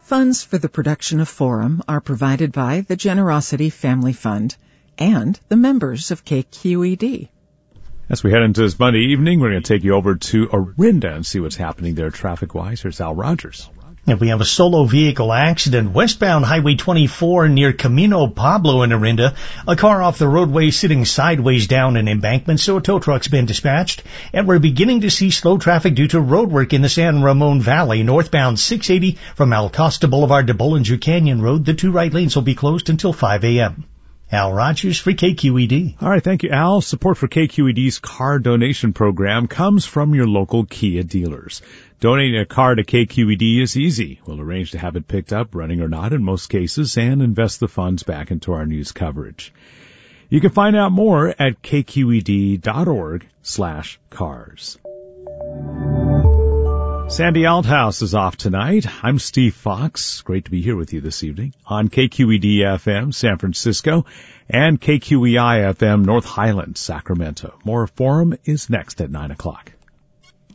Funds for the production of Forum are provided by the Generosity Family Fund and the members of KQED. As we head into this Monday evening, we're going to take you over to Orinda and see what's happening there traffic-wise. Here's Al Rogers. And we have a solo vehicle accident westbound Highway 24 near Camino Pablo in Orinda. A car off the roadway sitting sideways down an embankment, so a tow truck's been dispatched. And we're beginning to see slow traffic due to road work in the San Ramon Valley. Northbound 680 from Al Costa Boulevard to Bollinger Canyon Road. The two right lanes will be closed until 5 a.m. Al Rogers for KQED. All right, thank you, Al. Support for KQED's car donation program comes from your local Kia dealers. Donating a car to KQED is easy. We'll arrange to have it picked up, running or not in most cases, and invest the funds back into our news coverage. You can find out more at kqed.org/cars. Sandy Althouse is off tonight. I'm Steve Fox. Great to be here with you this evening on KQED-FM San Francisco and KQEI-FM North Highlands, Sacramento. More Forum is next at 9 o'clock.